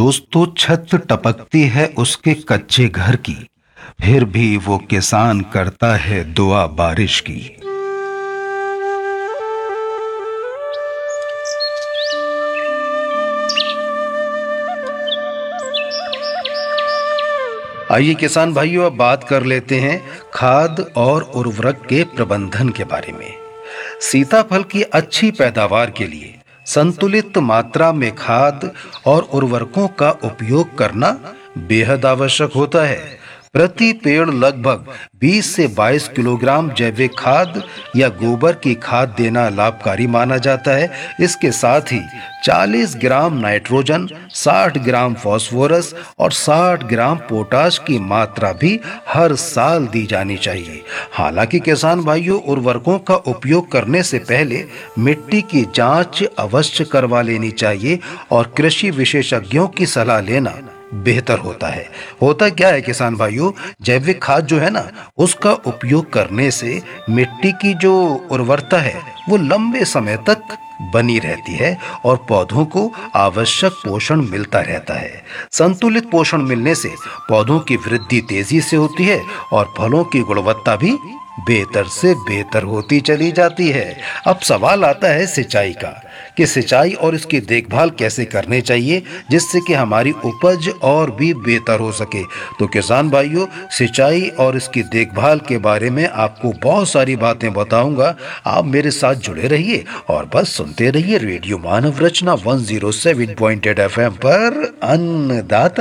दोस्तों, छत टपकती है उसके कच्चे घर की, फिर भी वो किसान करता है दुआ बारिश की। आइए किसान भाइयों, अब बात कर लेते हैं खाद और उर्वरक के प्रबंधन के बारे में। सीताफल की अच्छी पैदावार के लिए संतुलित मात्रा में खाद और उर्वरकों का उपयोग करना बेहद आवश्यक होता है। प्रति पेड़ लगभग 20 से 22 किलोग्राम जैविक खाद या गोबर की खाद देना लाभकारी माना जाता है। इसके साथ ही 40 ग्राम नाइट्रोजन, 60 ग्राम फास्फोरस और 60 ग्राम पोटाश की मात्रा भी हर साल दी जानी चाहिए। हालांकि किसान भाइयों, उर्वरकों का उपयोग करने से पहले मिट्टी की जांच अवश्य करवा लेनी चाहिए और कृषि विशेषज्ञों की सलाह लेना बेहतर होता है। होता क्या है किसान भाइयों, जैविक खाद जो है ना, उसका उपयोग करने से मिट्टी की जो उर्वरता है वो लंबे समय तक बनी रहती है और पौधों को आवश्यक पोषण मिलता रहता है। संतुलित पोषण मिलने से पौधों की वृद्धि तेजी से होती है और फलों की गुणवत्ता भी बेहतर से बेहतर होती चली जाती है। अब सवाल आता है सिंचाई का, कि सिंचाई और इसकी देखभाल कैसे करनी चाहिए जिससे कि हमारी उपज और भी बेहतर हो सके। तो किसान भाइयों, सिंचाई और इसकी देखभाल के बारे में आपको बहुत सारी बातें बताऊंगा। आप मेरे साथ जुड़े रहिए और बस सुनते रहिए रेडियो मानव रचना 107.8 FM पर अन्नदाता।